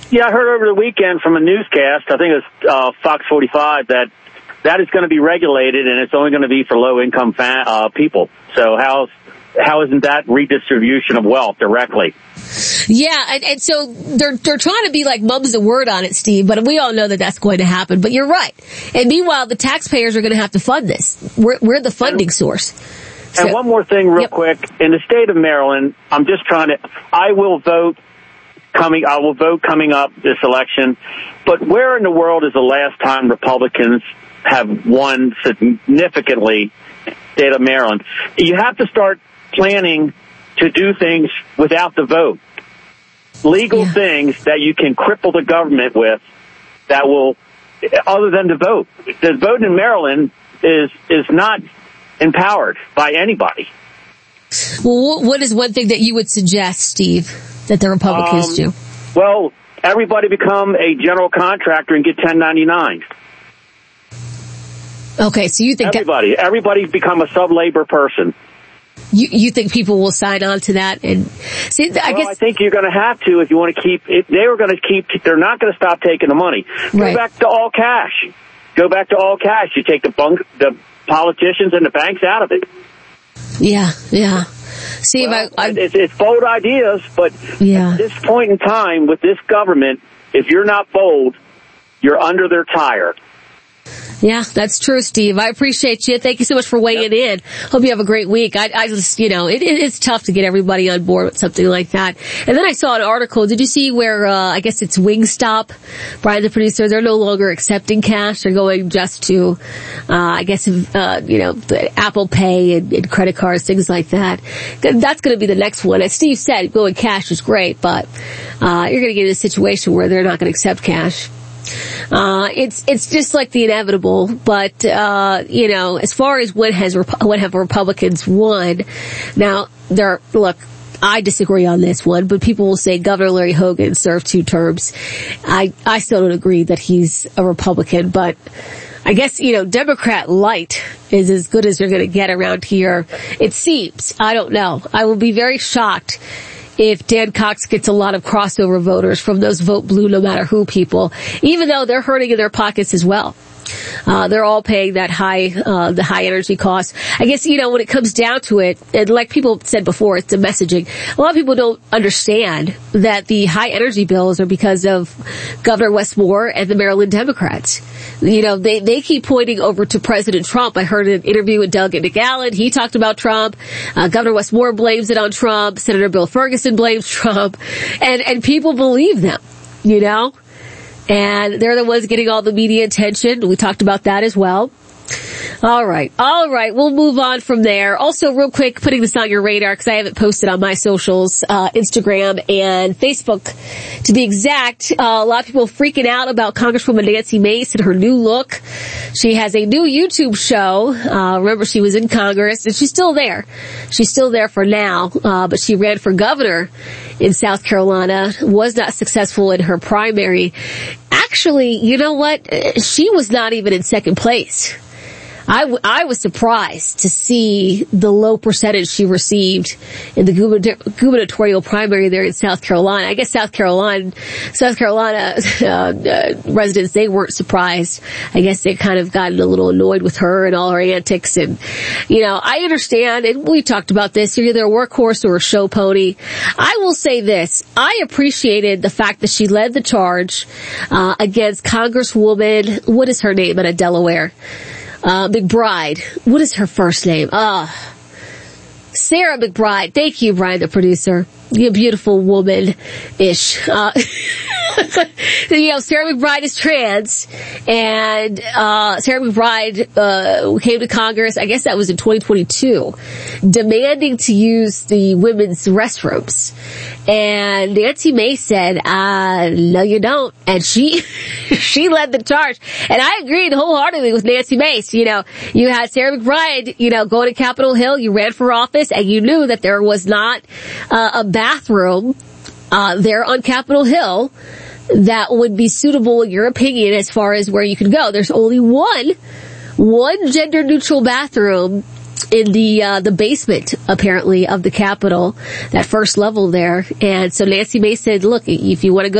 Yeah, I heard over the weekend from a newscast, I think it was Fox 45, that is going to be regulated, and it's only going to be for low-income people. So how isn't that redistribution of wealth directly? Yeah, and so they're trying to be like mum's the word on it, Steve, but we all know that that's going to happen. But you're right. And meanwhile, the taxpayers are going to have to fund this. We're the funding source. And one more thing real quick. In the state of Maryland, I will vote coming up this election. But where in the world is the last time Republicans have won significantly in the state of Maryland? You have to start planning to do things without the vote. Legal things that you can cripple the government with that will, other than the vote. The vote in Maryland is not empowered by anybody. Well, what is one thing that you would suggest, Steve, that the Republicans do? Well, everybody become a general contractor and get 1099. Okay, so you think everybody become a sub-labor person. You think people will sign on to that? And see, I think you're going to have to if you want to keep it. They're not going to stop taking the money. Go back to all cash. You take the politicians and the banks out of it. Yeah. See, it's bold ideas, but at this point in time with this government, if you're not bold, you're under their tire. Yeah, that's true, Steve. I appreciate you. Thank you so much for weighing in. Hope you have a great week. I just, it's tough to get everybody on board with something like that. And then I saw an article. Did you see where, I guess it's Wingstop, Brian, the producer, they're no longer accepting cash. They're going just to, the Apple Pay and credit cards, things like that. That's going to be the next one. As Steve said, going cash is great, but, you're going to get in a situation where they're not going to accept cash. It's just like the inevitable, but, as far as when have Republicans won, now, I disagree on this one, but people will say Governor Larry Hogan served 2 terms. I still don't agree that he's a Republican, but I guess, Democrat light is as good as you're going to get around here. It seems. I don't know. I will be very shocked if Dan Cox gets a lot of crossover voters from those vote blue no matter who people, even though they're hurting in their pockets as well. They're all paying that the high energy costs. I guess, when it comes down to it, and like people said before, it's the messaging. A lot of people don't understand that the high energy bills are because of Governor Wes Moore and the Maryland Democrats. They keep pointing over to President Trump. I heard an interview with Doug McAllen. He talked about Trump. Governor Wes Moore blames it on Trump. Senator Bill Ferguson blames Trump. And people believe them, And they're the ones getting all the media attention. We talked about that as well. All right. We'll move on from there. Also, real quick, putting this on your radar because I haven't posted on my socials, Instagram and Facebook to be exact. A lot of people freaking out about Congresswoman Nancy Mace and her new look. She has a new YouTube show. Remember, she was in Congress and she's still there. She's still there for now, but she ran for governor in South Carolina, was not successful in her primary. Actually, you know what? She was not even in second place. I was surprised to see the low percentage she received in the gubernatorial primary there in South Carolina. I guess South Carolina residents, they weren't surprised. I guess they kind of gotten a little annoyed with her and all her antics. And, I understand, and we talked about this, you're either a workhorse or a show pony. I will say this. I appreciated the fact that she led the charge against Congresswoman, what is her name out of Delaware? McBride. What is her first name? Sarah McBride. Thank you, Brian, the producer. You beautiful woman-ish. Sarah McBride is trans, and Sarah McBride came to Congress, I guess that was in 2022, demanding to use the women's restrooms. And Nancy Mace said, no you don't. And she led the charge. And I agreed wholeheartedly with Nancy Mace. You had Sarah McBride, going to Capitol Hill, you ran for office, and you knew that there was not a bathroom there on Capitol Hill that would be suitable in your opinion as far as where you could go. There's only one gender neutral bathroom in the basement, apparently, of the Capitol, that first level there. And so Nancy Mace said, look, if you want to go